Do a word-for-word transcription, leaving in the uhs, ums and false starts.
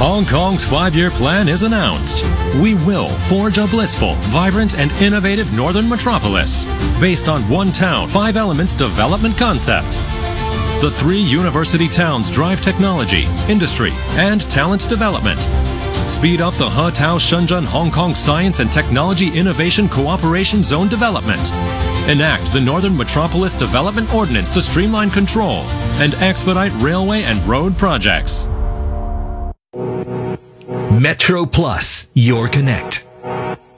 Hong Kong's five-year plan is announced. We will forge a blissful, vibrant, and innovative northern metropolis based on one town, five elements development concept. The three university towns drive technology, industry, and talent development. Speed up the He-Tao Shenzhen Hong Kong Science and Technology Innovation Cooperation Zone development. Enact the Northern Metropolis Development Ordinance to streamline control and expedite railway and road projects. Metro Plus, your connect.